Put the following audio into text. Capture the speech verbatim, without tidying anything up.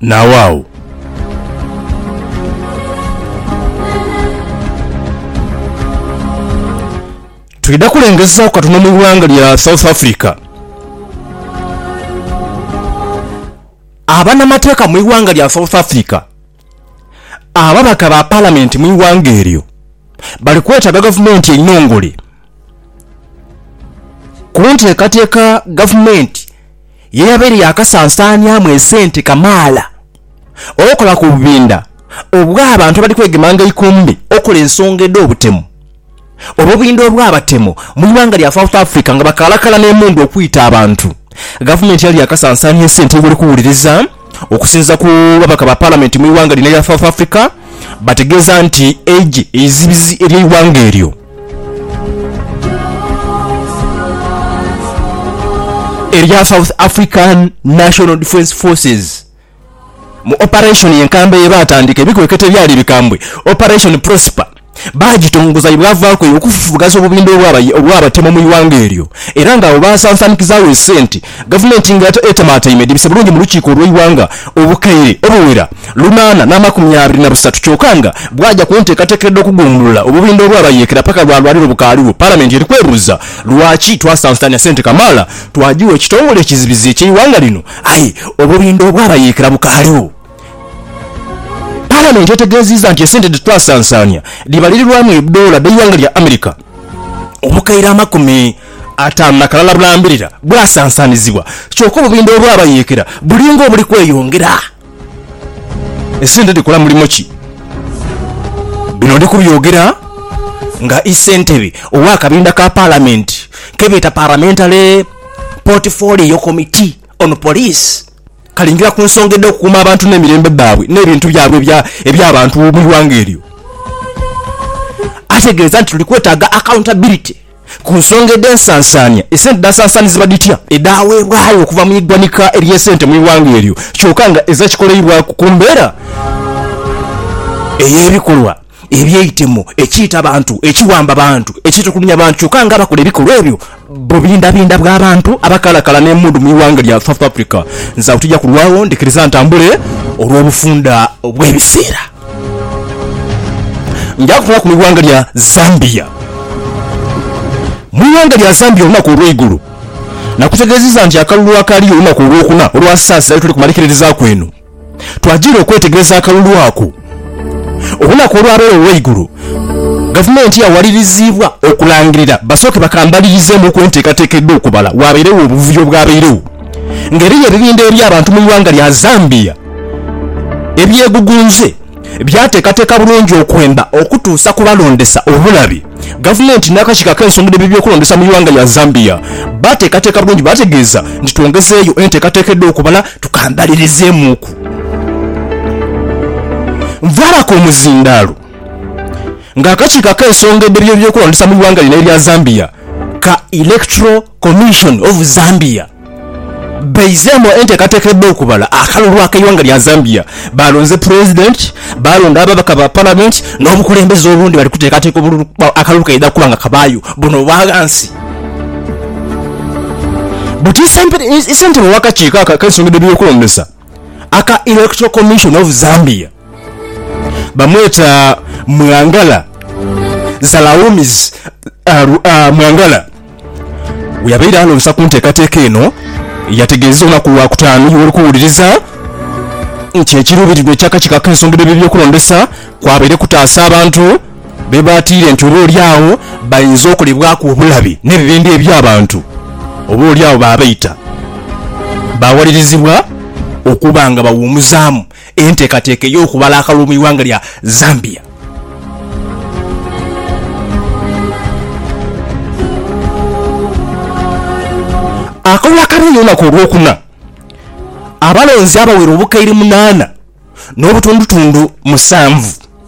nawaawo. Tulida kulengeza katono mu ggwanga lya South Africa. Abannamateeka mu ggwanga lya South Africa, ababaka ba parliament mu ggwanga eryo bali kwetaaga gavumenti ennongole ku nteekateeka gavumenti yeyabeere yakasansaanyamu esente kamaala okola ku bubinda obw'abantu abali kwegemanga ikumbi okola ensonga edda obutemu obubinda obw'abatemu mu ggwanga lya South Africa nga bakalakala n'emundu okuyita abantu. Gavumenti yali yakasansaanya esente ebuli kuwuliriza okusinza ku babaka ba parliament mu ggwanga lino lya South Africa bategeeza nti age ezibizi ery'eggwanga eryo erya South African National Defence Forces mu operation yenkamba yebatandika ebikwekete byali bikambwe Operation Prosper bagitongoza ibwavaako okufufugaza obubinda obw'abatemu mu ggwanga eryo era nga abo basansanikizaawo esente gavumenti nga etamataime dibise bulungi mu lukiiko olw'eggwanga obukaire obuwera lunaana n'amakumi abiri na busatu kyokka nga bwajja ku nteekateekedde okugumbulula obubinda obwabayeekera paka lwalwaliro bukaaliwo palamenti eri kwebuuza lwaki twasansaanya sente kamaala twagiwa ekitongole ekizibizi eky'eggwanga lino ayi obubinda obwabayeekera bukaaliwo. Parliament etegeezizza nti esente tetwasansaanya libalirirwamu ebidola by'eggwanga lya America obukaire amakumi ataano na kalala bulambirira bwasansaanizibwa kyokka obubinda obwabayeekera bulinga obuli kweyongera. Esente dikola mulimu ki? Bino ndi kubyogera nga isentebe ow'akabinda ka Parliament kebeeta Parliamentary Portfolio Committee on Police kalingira ku nsonga edda okukuuma abantu n'emirembe baabwe n'ebintu byabwe eby'abantu mu ggwanga eryo. Ategeeza nti tuli kwetaaga accountability ku nsonga edda ensansaanya esente dasansaanizibwa ditya edaaweebwayo okuva mu iggwanika ery'esente mu ggwanga eryo kyokka nga ezakikoleibwa ku mbeera ey'ebikolwa ebyeyitemu ekiyita abantu ekiwamba abantu ekitukunya abantu kyokka nga bakola ebikolwa ebyo bubindabinda bw'abantu abakalakala n'emundu mu ggwanga lya South Africa. Nza tujja kulwawo ndikiriza ntambule olw'obufunda obw'ebiseera. Nja kutula ku ggwanga lya Zambia. Mu ggwanga lya Zambia olunaku olw'eigulu nakutegeezezza nti akalulu akaliyo olunaku olwokuna olwa ssaasa tuli kumalikiririzaako eno twagira okwetegereza akalulu ako olunaku olwabeera olw'eigulu. Gavumenti yawalirizibwa okulangirira basooke bakambalirizeemu ku nteekateekeddwa okubala wabeerewo obuvuyo bwabeerewo ng'eriyo ebibinda eby'abantu mu ggwanga lya Zambia ebyegugunze byateekateeka bulungi okwemba okutuusa ku balondesa obulabi. Gavumenti n'akakiiko ak'ensonga ebyokulondesa mu ggwanga lya Zambia bateekateeka bulungi bategeeza nti twongezeeyo enteekateekeddwa okubala tukambalirizeemuku. Nvaalako omuzindaalo ng'akakiiko ak'ensonga ebyokulondesa mu ggwanga lino erya Zambia ka Electoral Commission of Zambia baizeemu enteekateekeddwa okubala akalulu ak'eggwanga lya Zambia balonze president balonda ababaka ba parliament n'obukulembeze obundi bali kuteekateeka akalulu kaida kuba nga kabaayo buno bwagansi buti isentebe w'akakiiko ak'ensonga ebyokulondesa aka Electoral Commission of Zambia bamweta Mwangala Zalaumis uh, uh, Mwangala uyabeera alonsa ku nteekateeka eno yategeeza olunaku lwakutaano yoli kuwuliriza nti ekiruubirirwa ekyakakiiko ak'ensonga ebyokulondesa kwabaire kutaasa abantu bebaatiire nti oba oliawo bayinza okolebwako obulabi n'ebibinda eby'abantu oba oliawo baabayita bawalirizibwa okuba nga bawuumuzaamu enteekateeka ey'okubala akalulu mu ggwanga lya Zambia. Akalulu akaliyo olunaku olwokuna abalonzi abawera obukaire munaana n'obutundutundu musanvu